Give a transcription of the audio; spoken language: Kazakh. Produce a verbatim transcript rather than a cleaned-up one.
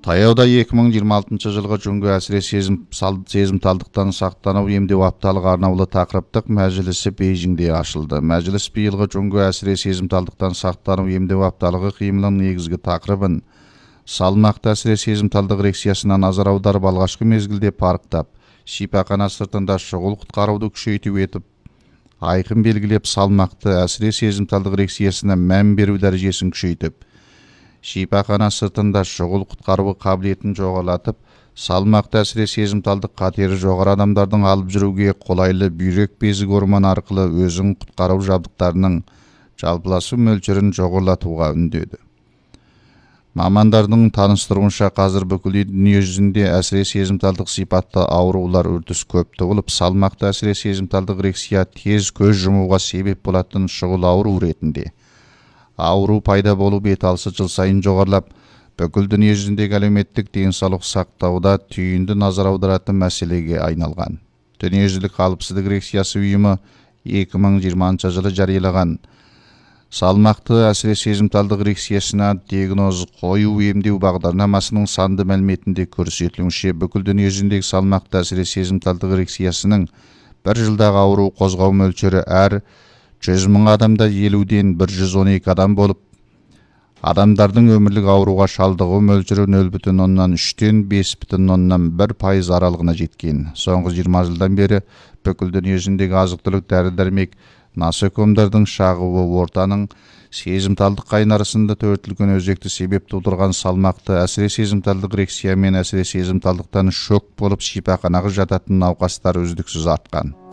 Таяуда эки миң жыйырма алтынчы жылғы жүнгө әсіре сезімталдықтан сақтануу емдеу апталыгы арнаулы тақырыптық мәжілісі Бейжіңде ашылды. Мәжіліс быйылғы жүнгө әсіре сезімталдықтан сақтануу емдеу апталыгы кыймылын негизги тақырыбын салмақты әсіре сезімталдық эрекциясына назар аударып, алгачкы мезгилде парктап, шипакана сыртында шұғыл құтқарууду күчөйтүп етіп, айқын белгилеп, салмақты әсіре сезімталдық эрекциясына мән берүү дәрежесин күчөйтүп, шипакана сыртында шұғыл құтқаруу кабилетин жоголатып, салмақты әсіре сезімталдық катери жогору адамдардын алып жүрүүгө колайлы бүйрөк безі гормону аркылы өзүн құтқаруу жабдыктарынын жалпылашуу мөлчөрүн жогорулатууга үндөдү. Мамандардын таныштыруунча, азыр бүкүл дүйнө жүзүндө әсіре сезимталдык сыйпатта ауруулар үрдүс көптө болуп, салмақты әсіре сезимталдык эрекция тез көз жумууга себеп болатын шұғыл ауруу иретинде. Ауруу пайда болуу бет алысы жыл сайын жогорулап, бүкүл дүйнө жүзүндөгү әлеуметтик ден соолук сактоодо түйүндү назар аударатын маселеге айналган. Дүйнө жүзүлүк калыпсыздык эрекциясы уюму эки миң жыйырманчы жылы жарыялаган салмақты әсіре сезімталдық эрекциясына диагноз коюу емдеу бағдарламасының санды мәліметінде көрсөтүлүшүнчө, бүкүл дүйнө жүзүндөгү салмақты әсіре сезімталдық эрекциясынын bir жылдагы ауруу козгоо мөлчөрү әр жүз миң адамда элүүдөн bir жүз он эки адам болуп, адамдардын өмүрлүк аарууга шалдыгуу мөлчөрү нөл бүтүн ондон үчтөн беш бүтүн ондон бир пайыз аралыгына жеткен. Соңку жыйырма жылдан бери бүкүл дүйнө жүзүндөгү азык-түлүк дәрі-дәрмек насекомдардын шагыбы ортанын сезимталдык кайнарысында төртүлгөн өзекти себеп туудурган салмақты әсіре сезимталдык эрекция менен әсіре сезимталдыктан шок болуп шипаканага жататын наукастар үздүксүз арткан.